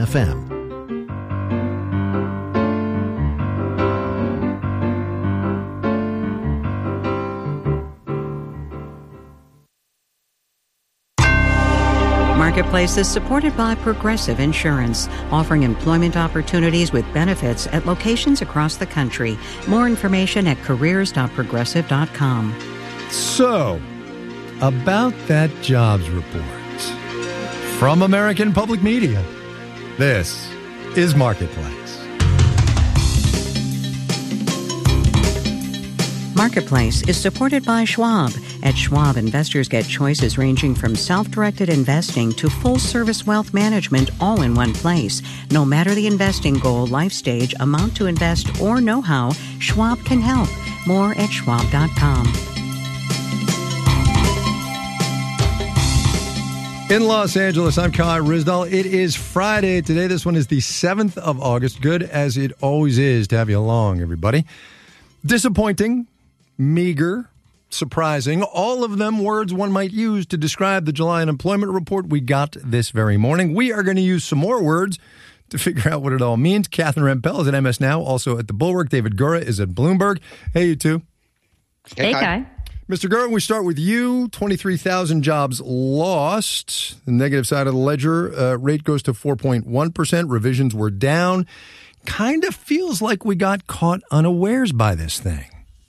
FM. Marketplace is supported by Progressive Insurance, offering employment opportunities with benefits at locations across the country. More information at careers.progressive.com. So, about that jobs report from American Public Media, this is Marketplace. Marketplace is supported by Schwab. At Schwab, investors get choices ranging from self-directed investing to full-service wealth management all in one place. No matter the investing goal, life stage, amount to invest, or know-how, Schwab can help. More at schwab.com. In Los Angeles, I'm Kai Ryssdal. It is Friday today. This one is the 7th of August. Good as it always is to have you along, everybody. Disappointing, meager, surprising, all of them words one might use to describe the July unemployment report we got this very morning. We are going to use some more words to figure out what it all means. Catherine Rampell is at MS Now, also at The Bulwark. David Gura is at Bloomberg. Hey, you two. Hey, Kai. Mr. Gura, we start with you. 23,000 jobs lost. The negative side of the ledger, rate goes to 4.1%. Revisions were down. Kind of feels like we got caught unawares by this thing.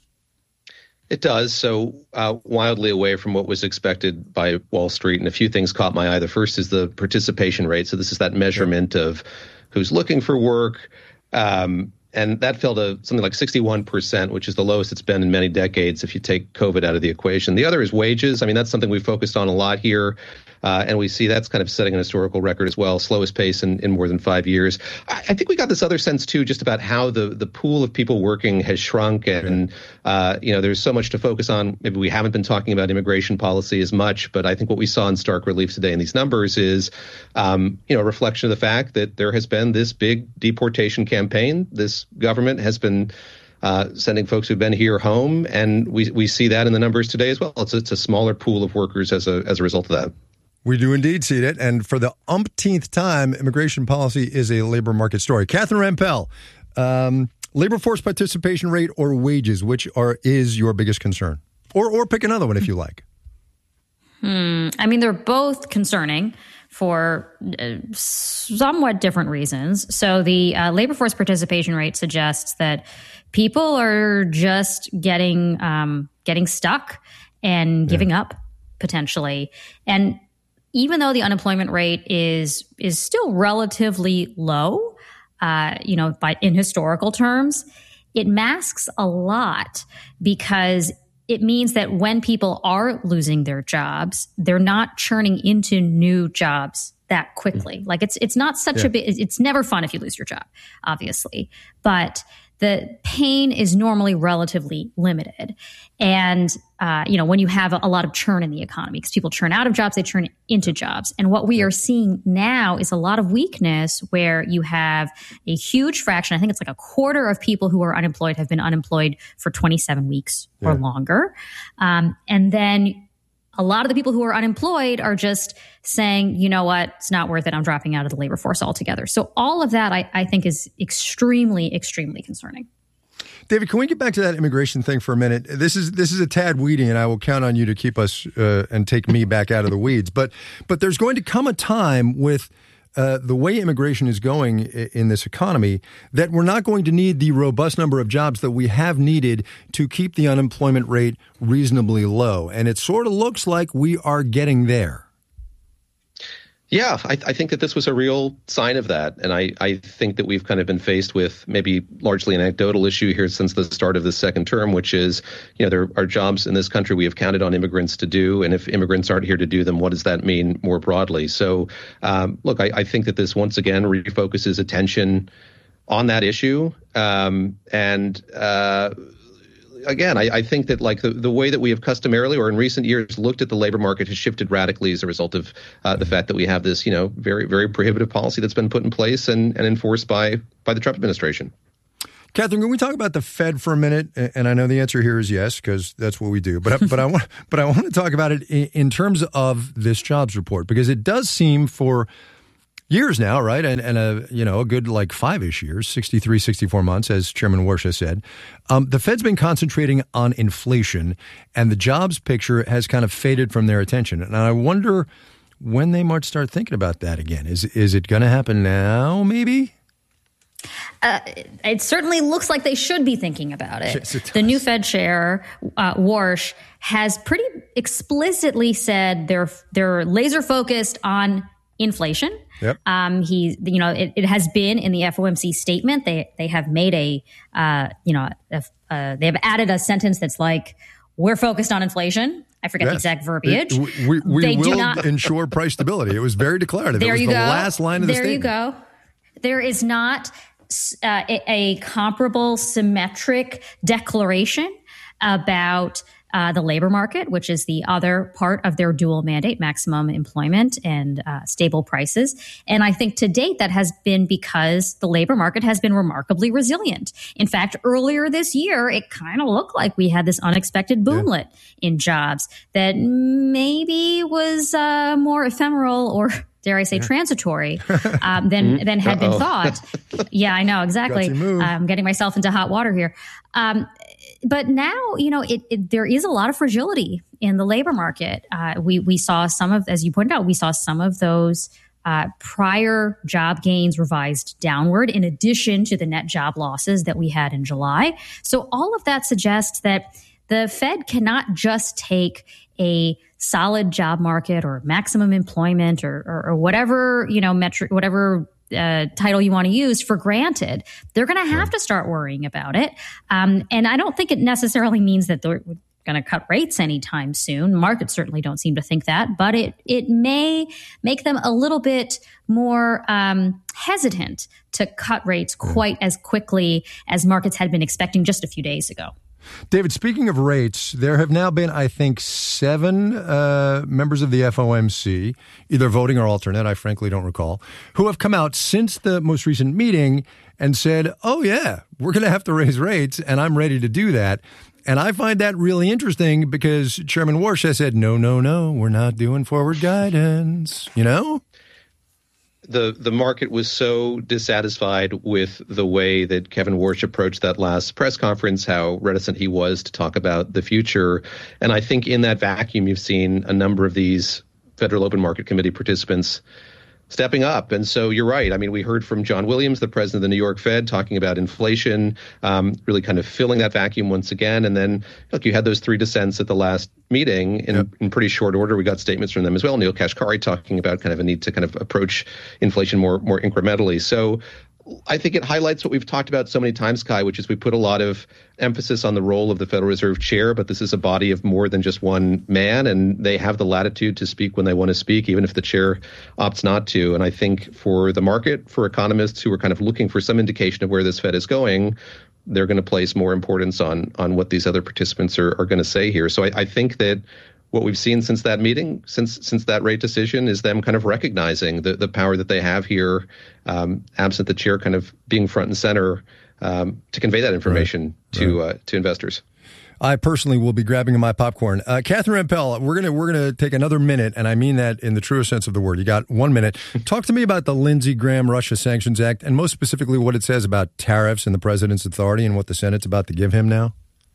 It does. So wildly away from what was expected by Wall Street. And a few things caught my eye. The first is the participation rate. So this is that measurement of who's looking for work. And that fell to something like 61%, which is the lowest it's been in many decades if you take COVID out of the equation. The other is wages. I mean, that's something we've focused on a lot here. And we see that's kind of setting an historical record as well, slowest pace in more than 5 years. I think we got this other sense, too, just about how the pool of people working has shrunk. And, there's so much to focus on. Maybe we haven't been talking about immigration policy as much, but I think what we saw in stark relief today in these numbers is, a reflection of the fact that there has been this big deportation campaign. This government has been sending folks who've been here home, and we see that in the numbers today as well. It's a smaller pool of workers as a result of that. We do indeed see it, and for the umpteenth time, immigration policy is a labor market story. Catherine Rampell, labor force participation rate or wages, which is your biggest concern? Or pick another one if you like. I mean, they're both concerning for somewhat different reasons. So the labor force participation rate suggests that people are just getting stuck and giving up potentially. And even though the unemployment rate is still relatively low, in historical terms, it masks a lot because it means that when people are losing their jobs, they're not churning into new jobs that quickly. Like it's not such a big, it's never fun if you lose your job, obviously, but the pain is normally relatively limited. And, when you have a lot of churn in the economy, because people churn out of jobs, they churn into jobs. And what we are seeing now is a lot of weakness where you have a huge fraction. I think it's like a quarter of people who are unemployed have been unemployed for 27 weeks or longer. And then a lot of the people who are unemployed are just saying, you know what, it's not worth it. I'm dropping out of the labor force altogether. So all of that, I think, is extremely, extremely concerning. David, can we get back to that immigration thing for a minute? This is a tad weedy, and I will count on you to keep us and take me back out of the weeds. But there's going to come a time with the way immigration is going in this economy that we're not going to need the robust number of jobs that we have needed to keep the unemployment rate reasonably low. And it sort of looks like we are getting there. Yeah, I think that this was a real sign of that. And I think that we've kind of been faced with maybe largely an anecdotal issue here since the start of the second term, which is, there are jobs in this country we have counted on immigrants to do. And if immigrants aren't here to do them, what does that mean more broadly? So, look, I think that this once again refocuses attention on that issue. Again, I think that like the way that we have customarily or in recent years looked at the labor market has shifted radically as a result of the fact that we have this, very, very prohibitive policy that's been put in place and enforced by the Trump administration. Catherine, can we talk about the Fed for a minute? And I know the answer here is yes, because that's what we do. But I want to talk about it in terms of this jobs report, because it does seem for years now, right? And a good like 5-ish years, 63, 64 months, as Chairman Warsh has said. The Fed's been concentrating on inflation, and the jobs picture has kind of faded from their attention. And I wonder when they might start thinking about that again. Is it going to happen now, maybe? It certainly looks like they should be thinking about it. Yes, it does. The new Fed chair, Warsh, has pretty explicitly said they're laser focused on inflation. Yep. It has been in the FOMC statement. They have made they have added a sentence that's like, "We're focused on inflation." I forget the exact verbiage. We will ensure price stability. It was very declarative. It was the last line of the statement. There you go. There is not a comparable symmetric declaration about the labor market, which is the other part of their dual mandate, maximum employment and stable prices. And I think to date that has been because the labor market has been remarkably resilient. In fact, earlier this year, it kind of looked like we had this unexpected boomlet in jobs that maybe was more ephemeral or, dare I say, transitory than had been thought. Yeah, I know, exactly. I'm getting myself into hot water here. But now, there is a lot of fragility in the labor market. We saw some of, as you pointed out, we saw some of those prior job gains revised downward in addition to the net job losses that we had in July. So all of that suggests that the Fed cannot just take a solid job market or maximum employment or whatever, metric, whatever title you want to use for granted. They're going to have to start worrying about it. And I don't think it necessarily means that they're going to cut rates anytime soon. Markets certainly don't seem to think that, but it may make them a little bit more hesitant to cut rates quite as quickly as markets had been expecting just a few days ago. David, speaking of rates, there have now been, I think, 7 members of the FOMC, either voting or alternate, I frankly don't recall, who have come out since the most recent meeting and said, oh, yeah, we're going to have to raise rates, and I'm ready to do that. And I find that really interesting because Chairman Warsh has said, no, we're not doing forward guidance, The market was so dissatisfied with the way that Kevin Warsh approached that last press conference, how reticent he was to talk about the future. And I think in that vacuum, you've seen a number of these Federal Open Market Committee participants stepping up. And so you're right. I mean, we heard from John Williams, the president of the New York Fed, talking about inflation, really kind of filling that vacuum once again. And then, look, you had those 3 dissents at the last meeting in pretty short order. We got statements from them as well. Neil Kashkari talking about kind of a need to kind of approach inflation more incrementally. So I think it highlights what we've talked about so many times, Kai, which is we put a lot of emphasis on the role of the Federal Reserve Chair, but this is a body of more than just one man, and they have the latitude to speak when they want to speak, even if the chair opts not to. And I think for the market, for economists who are kind of looking for some indication of where this Fed is going, they're going to place more importance on what these other participants are going to say here. So I think that what we've seen since that meeting, since that rate decision, is them kind of recognizing the power that they have here, absent the chair kind of being front and center to convey that information to investors. I personally will be grabbing my popcorn. Catherine Rampell, we're gonna take another minute, and I mean that in the truest sense of the word. You got 1 minute. Talk to me about the Lindsey Graham Russia Sanctions Act, and most specifically what it says about tariffs and the president's authority and what the Senate's about to give him now.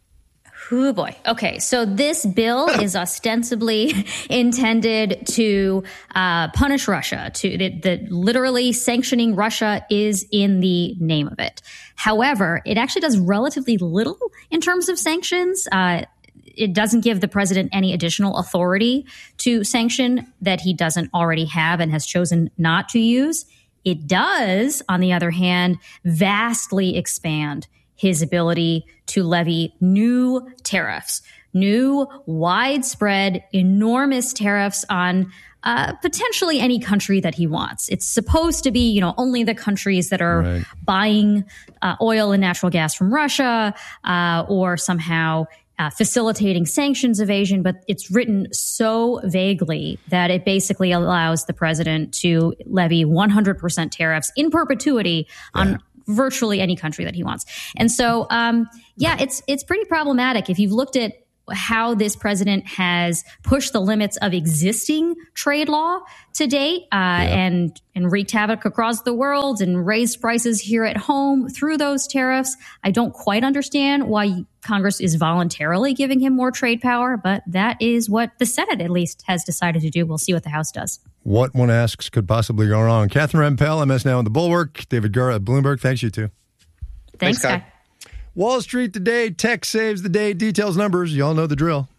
Oh, boy. Okay, so this bill is ostensibly intended to punish Russia. Literally sanctioning Russia is in the name of it. However, it actually does relatively little in terms of sanctions. It doesn't give the president any additional authority to sanction that he doesn't already have and has chosen not to use. It does, on the other hand, vastly expand his ability to levy new tariffs, new widespread, enormous tariffs on potentially any country that he wants. It's supposed to be, only the countries that are buying oil and natural gas from Russia or somehow facilitating sanctions evasion, but it's written so vaguely that it basically allows the president to levy 100% tariffs in perpetuity on virtually any country that he wants. And so, it's pretty problematic. If you've looked at how this president has pushed the limits of existing trade law to date and wreaked havoc across the world and raised prices here at home through those tariffs. I don't quite understand why Congress is voluntarily giving him more trade power, but that is what the Senate at least has decided to do. We'll see what the House does. What, one asks, could possibly go wrong? Catherine Rampell, MS Now on the Bulwark. David Gura at Bloomberg. Thanks, you two. Thanks, Guy. Wall Street today, tech saves the day, details, numbers. You all know the drill.